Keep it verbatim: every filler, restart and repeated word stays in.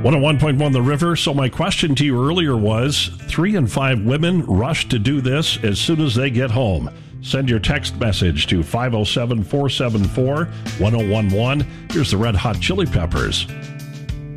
one oh one point one The River. So my question to you earlier was, three in five women rush to do this as soon as they get home. Send your text message to five oh seven, four seven four, one oh one one. Here's the Red Hot Chili Peppers.